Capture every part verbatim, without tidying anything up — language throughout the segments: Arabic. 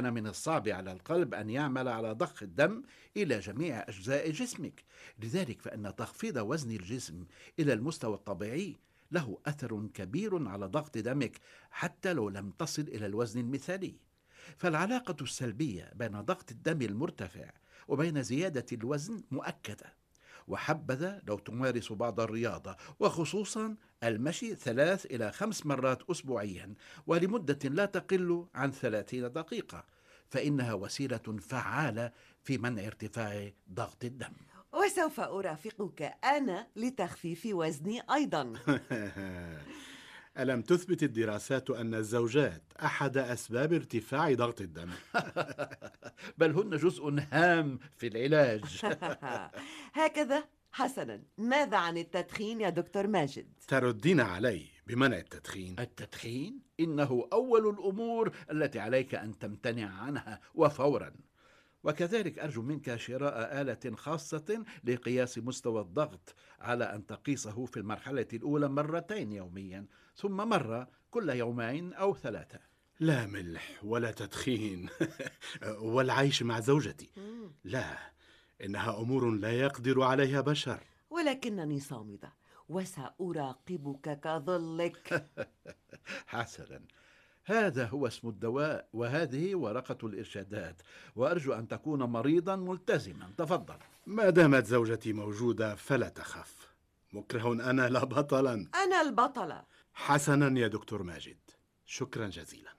كان من الصعب على القلب أن يعمل على ضخ الدم إلى جميع أجزاء جسمك. لذلك فإن تخفيض وزن الجسم إلى المستوى الطبيعي له أثر كبير على ضغط دمك حتى لو لم تصل إلى الوزن المثالي. فالعلاقة السلبية بين ضغط الدم المرتفع وبين زيادة الوزن مؤكدة، وحبذا لو تمارس بعض الرياضة، وخصوصا المشي ثلاث إلى خمس مرات أسبوعيا ولمدة لا تقل عن ثلاثين دقيقة، فإنها وسيلة فعالة في منع ارتفاع ضغط الدم. وسوف أرافقك أنا لتخفيف وزني أيضا. ألم تثبت الدراسات أن الزوجات أحد أسباب ارتفاع ضغط الدم؟ بل هن جزء هام في العلاج. هكذا. حسنا، ماذا عن التدخين يا دكتور ماجد؟ تردين علي بمنع التدخين؟ التدخين إنه أول الأمور التي عليك أن تمتنع عنها وفورا. وكذلك أرجو منك شراء آلة خاصة لقياس مستوى الضغط، على أن تقيسه في المرحلة الأولى مرتين يوميا، ثم مرة كل يومين أو ثلاثة. لا ملح ولا تدخين والعيش مع زوجتي، لا، إنها أمور لا يقدر عليها بشر. ولكنني صامدة وسأراقبك كظلك. حسنا، هذا هو اسم الدواء، وهذه ورقة الإرشادات، وأرجو أن تكون مريضا ملتزما. تفضل. ما دامت زوجتي موجودة فلا تخف. مكره أنا لا بطلا. أنا البطلة. حسنا يا دكتور ماجد، شكرا جزيلا.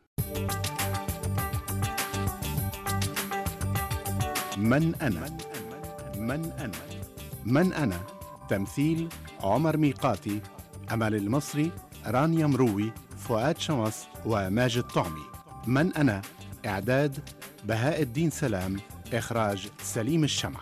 من أنا؟ من أنا؟ من أنا؟ تمثيل عمر ميقاتي، أمل المصري، رانيا مروي، فؤاد شمس، وماجد طعمي. من أنا؟ إعداد بهاء الدين سلام، إخراج سليم الشمعة.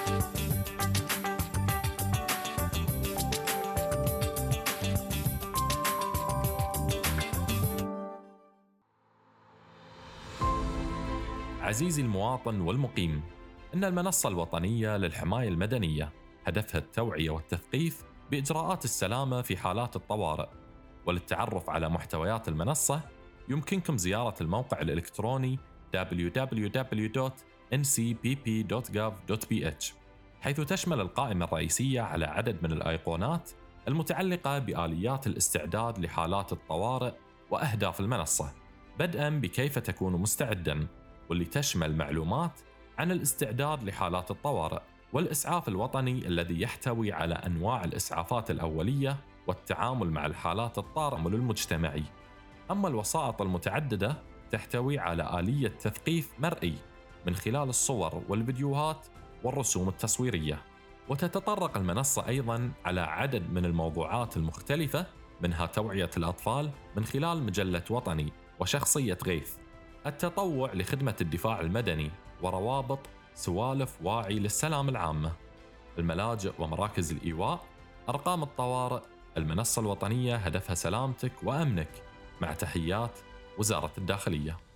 عزيزي المواطن والمقيم، إن المنصة الوطنية للحماية المدنية هدفها التوعية والتثقيف بإجراءات السلامة في حالات الطوارئ. وللتعرف على محتويات المنصة يمكنكم زيارة الموقع الإلكتروني دبليو دبليو دبليو دوت إن سي بي بي دوت جوف دوت بي إتش، حيث تشمل القائمة الرئيسية على عدد من الأيقونات المتعلقة بآليات الاستعداد لحالات الطوارئ وأهداف المنصة، بدءاً بكيف تكون مستعداً، واللي تشمل معلومات عن الاستعداد لحالات الطوارئ، والإسعاف الوطني الذي يحتوي على أنواع الإسعافات الأولية والتعامل مع الحالات الطارئة المجتمعي. أما الوسائط المتعددة تحتوي على آلية تثقيف مرئي من خلال الصور والفيديوهات والرسوم التصويرية. وتتطرق المنصة أيضاً على عدد من الموضوعات المختلفة، منها توعية الأطفال من خلال مجلة وطني وشخصية غيث، التطوع لخدمة الدفاع المدني، وروابط سوالف واعي للسلام العامة، الملاجئ ومراكز الإيواء، أرقام الطوارئ. المنصة الوطنية هدفها سلامتك وأمنك، مع تحيات وزارة الداخلية.